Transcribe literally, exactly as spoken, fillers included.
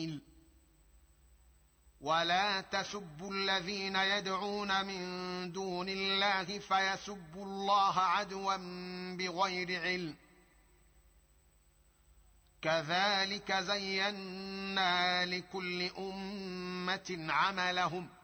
ولا تسبوا الذين يدعون من دون الله فيسبوا الله عدوا بغير علم، كذلك زينا لكل أمة عملهم